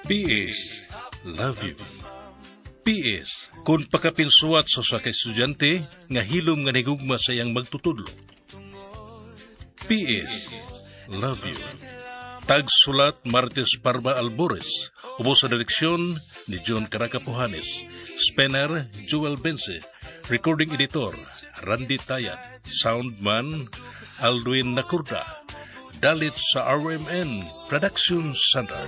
PS, love you. PS, kung pakapinsuat sa kay estudyante, nga hilom nga nigugma sa iyang magtutudlo. PS, love you. Tagsulat Martes Parma Albores, ubos sa direksyon ni John Caracapuhanes, Spener Joel Bense, recording editor Randy Tayat, soundman Aldwin Nakurda, dalit sa RMN Production Center.